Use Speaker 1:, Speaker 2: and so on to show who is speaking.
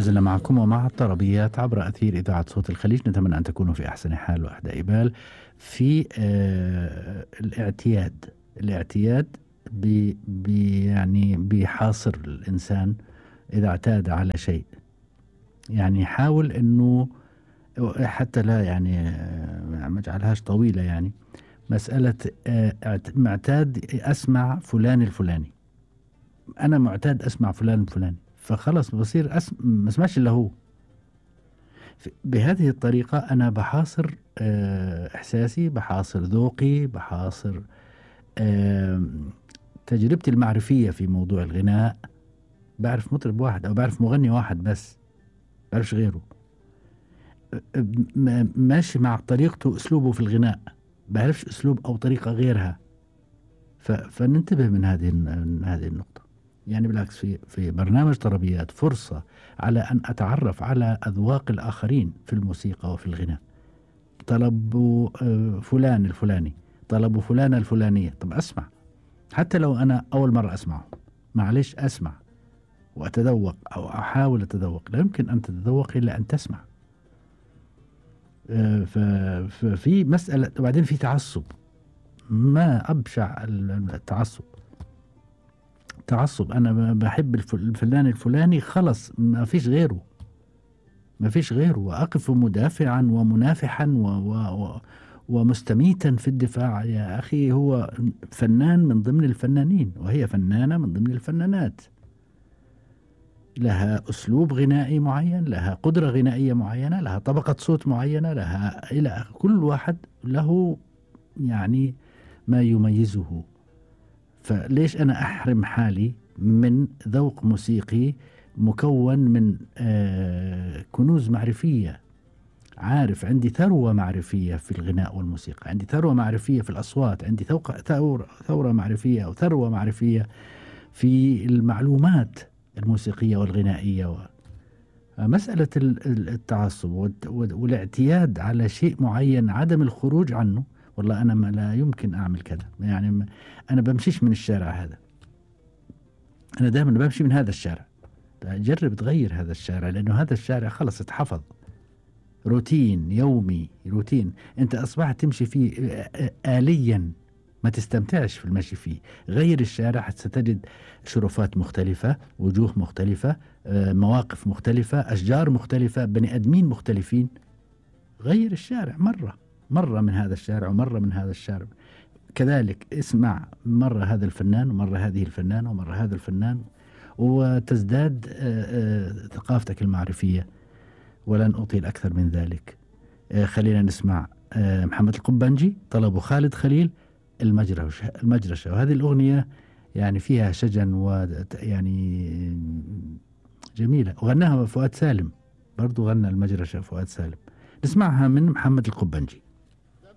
Speaker 1: ما زلنا معكم ومع الطربيات عبر أثير إذاعة صوت الخليج. نتمنى أن تكونوا في أحسن حال وأهدى بال. في الاعتياد يعني بيحاصر الإنسان إذا اعتاد على شيء. يعني حاول أنه حتى لا يعني ما اجعلهاش طويلة، يعني مسألة معتاد أسمع فلان الفلاني، أنا معتاد أسمع فلان الفلاني، فخلص بصير ما اسمعش إلا هو. بهذه الطريقة أنا بحاصر إحساسي، بحاصر ذوقي، بحاصر تجربتي المعرفية في موضوع الغناء. بعرف مطرب واحد أو بعرف مغني واحد بس، بعرفش غيره. ماشي مع طريقته، أسلوبه في الغناء، بعرفش أسلوب أو طريقة غيرها. فننتبه من هذه النقطة. يعني بالعكس، في برنامج طربيات فرصة على أن أتعرف على أذواق الآخرين في الموسيقى وفي الغناء. طلبوا فلان الفلاني، طلبوا فلانة الفلانية، طب أسمع حتى لو أنا أول مرة أسمعه، معلش أسمع وأتذوق أو أحاول أتذوق. لا يمكن أن تتذوق إلا أن تسمع. ففي مسألة. وبعدين في تعصب، ما أبشع التعصب. أنا بحب الفلان الفلاني، خلص ما فيش غيره، وأقف مدافعا ومنافحا ومستميتا في الدفاع. يا أخي، هو فنان من ضمن الفنانين، وهي فنانة من ضمن الفنانات، لها أسلوب غنائي معين، لها قدرة غنائية معينة، لها طبقة صوت معينة، لها إلى كل واحد له يعني ما يميزه. فليش أنا أحرم حالي من ذوق موسيقي مكون من كنوز معرفية؟ عارف، عندي ثروة معرفية في الغناء والموسيقى، عندي ثروة معرفية في الأصوات، عندي ثورة معرفية أو ثروة معرفية في المعلومات الموسيقية والغنائية. مسألة التعصب والاعتياد على شيء معين، عدم الخروج عنه. والله أنا ما لا يمكن أعمل كذا، يعني أنا بمشيش من الشارع هذا، أنا دائما بمشي من هذا الشارع. جرب تغير هذا الشارع، لأنه هذا الشارع خلص اتحفظ، روتين يومي، روتين أنت أصبحت تمشي فيه آليا، ما تستمتعش في المشي فيه. غير الشارع، ستجد شرفات مختلفة، وجوه مختلفة، مواقف مختلفة، أشجار مختلفة، بني أدمين مختلفين. غير الشارع مرة من هذا الشارع ومرة من هذا الشارع. كذلك اسمع مرة هذا الفنان ومرة هذه الفنانة ومرة هذا الفنان، وتزداد ثقافتك المعرفية. ولن أطيل أكثر من ذلك. خلينا نسمع محمد القبنجي، طلبوا خالد خليل، المجرشة. وهذه الأغنية يعني فيها شجن ويعني جميلة، وغناها فؤاد سالم، برضو غنى المجرشة فؤاد سالم. نسمعها من محمد القبنجي.